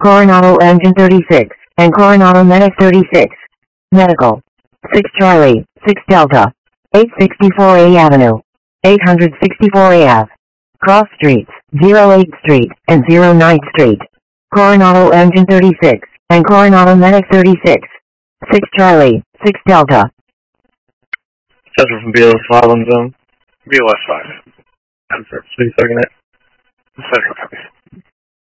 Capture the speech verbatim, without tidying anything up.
Coronado Engine thirty-six, and Coronado Medic thirty-six. Medical. six Charlie, six Delta. eight sixty-four A Avenue. eight sixty-four A Ave. Cross Streets, zero eighth Street, and zero ninth Street. Coronado Engine thirty-six, and Coronado Medic thirty-six. six Charlie, six Delta. Central from B L S five on zone. B L S five. Confirm. Please second it. Central copies.